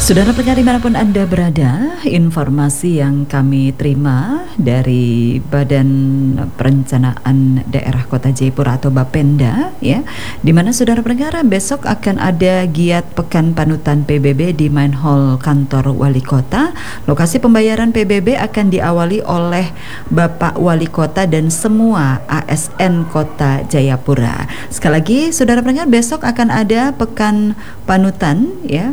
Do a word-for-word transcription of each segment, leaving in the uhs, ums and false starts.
Saudara pendengar dimanapun Anda berada, informasi yang kami terima dari Badan Perencanaan Daerah Kota Jayapura atau Bapenda, ya, di mana saudara pendengar besok akan ada giat Pekan Panutan P B B di Main Hall Kantor Wali Kota. Lokasi pembayaran P B B akan diawali oleh Bapak Wali Kota dan semua A S N Kota Jayapura. Sekali lagi, saudara pendengar, besok akan ada Pekan Panutan, ya.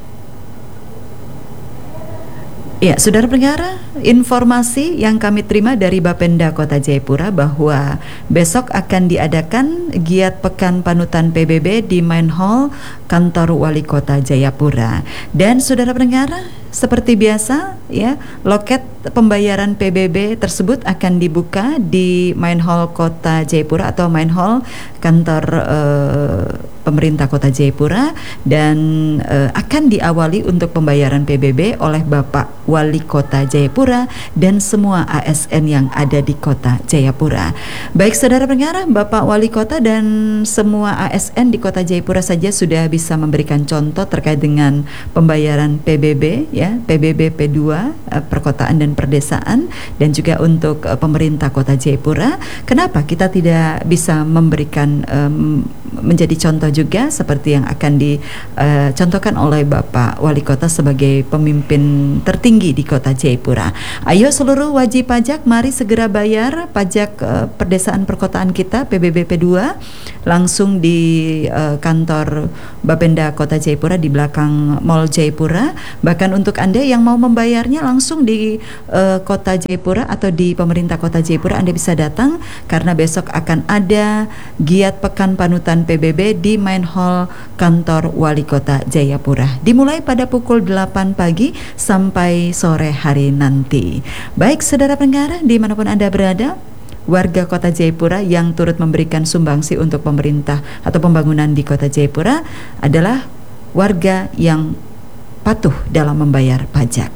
Ya, saudara pendengar, informasi yang kami terima dari Bapenda Kota Jayapura bahwa besok akan diadakan giat Pekan Panutan P B B di Main Hall Kantor Wali Kota Jayapura. Dan saudara pendengar, seperti biasa, ya, loket pembayaran P B B tersebut akan dibuka di Main Hall Kota Jayapura atau Main Hall Kantor eh, Pemerintah Kota Jayapura, dan eh, akan diawali untuk pembayaran P B B oleh Bapak Wali Kota Jayapura dan semua A S N yang ada di Kota Jayapura. Baik saudara pendengar, Bapak Wali Kota dan semua A S N di Kota Jayapura saja sudah bisa memberikan contoh terkait dengan pembayaran P B B, ya, P B B P dua, eh, perkotaan dan perdesaan, dan juga untuk eh, pemerintah Kota Jayapura. Kenapa kita tidak bisa memberikan eh, menjadi contoh juga seperti yang akan dicontohkan oleh Bapak Wali Kota sebagai pemimpin tertinggi di Kota Jayapura. Ayo seluruh wajib pajak, mari segera bayar pajak uh, perdesaan perkotaan kita P B B P dua langsung di uh, kantor Bapenda Kota Jayapura di belakang Mall Jayapura. Bahkan untuk Anda yang mau membayarnya langsung di uh, Kota Jayapura atau di pemerintah Kota Jayapura, Anda bisa datang karena besok akan ada giat Pekan Panutan P B B di Main Hall Kantor Wali Kota Jayapura. Dimulai pada pukul delapan pagi sampai sore hari nanti. Baik saudara pendengar, dimanapun Anda berada, warga Kota Jayapura yang turut memberikan sumbangsi untuk pemerintah atau pembangunan di Kota Jayapura adalah warga yang patuh dalam membayar pajak.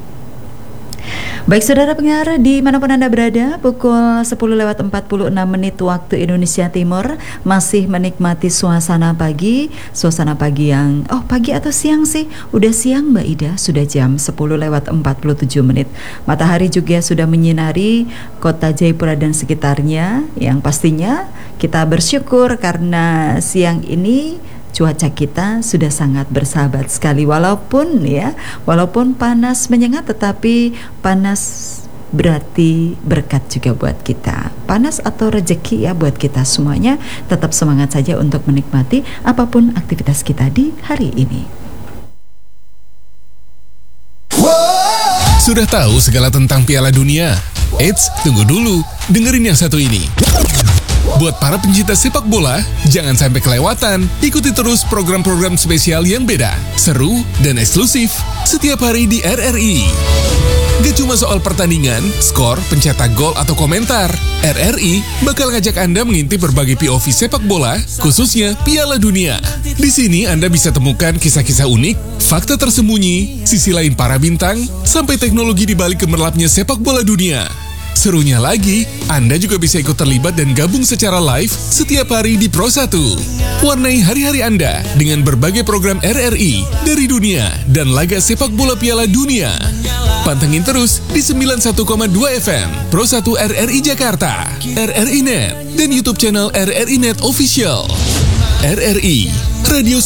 Baik saudara pendengar, dimanapun Anda berada, pukul sepuluh lewat empat puluh enam menit waktu Indonesia Timur, masih menikmati suasana pagi. Suasana pagi yang, oh pagi atau siang sih? Udah siang Mbak Ida, sudah jam sepuluh lewat empat puluh tujuh menit. Matahari juga sudah menyinari Kota Jayapura dan sekitarnya, yang pastinya kita bersyukur karena siang ini cuaca kita sudah sangat bersahabat sekali, walaupun ya, walaupun panas menyengat, tetapi panas berarti berkat juga buat kita. Panas atau rezeki ya buat kita semuanya. Tetap semangat saja untuk menikmati apapun aktivitas kita di hari ini. Sudah tahu segala tentang Piala Dunia? Eits, tunggu dulu, dengerin yang satu ini. Buat para pencinta sepak bola, jangan sampai kelewatan. Ikuti terus program-program spesial yang beda, seru, dan eksklusif setiap hari di R R I. Gak cuma soal pertandingan, skor, pencetak gol, atau komentar. R R I bakal ngajak Anda mengintip berbagai P O V sepak bola, khususnya Piala Dunia. Di sini Anda bisa temukan kisah-kisah unik, fakta tersembunyi, sisi lain para bintang, sampai teknologi di balik gemerlapnya sepak bola dunia. Serunya lagi, Anda juga bisa ikut terlibat dan gabung secara live setiap hari di Pro satu. Warnai hari-hari Anda dengan berbagai program R R I dari dunia dan laga sepak bola Piala Dunia. Pantengin terus di sembilan puluh satu koma dua F M Pro satu R R I Jakarta, R R I Net, dan YouTube channel R R I Net Official. R R I, radio